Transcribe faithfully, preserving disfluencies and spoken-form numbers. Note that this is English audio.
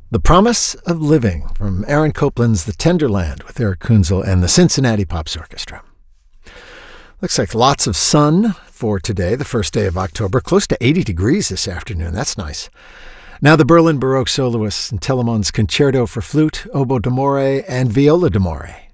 The Promise of Living from Aaron Copland's The Tenderland with Eric Kunzel and the Cincinnati Pops Orchestra. Looks like lots of sun for today, the first day of October. Close to eighty degrees this afternoon. That's nice. Now the Berlin Baroque soloists and Telemann's Concerto for Flute, Oboe d'Amore, and Viola d'Amore.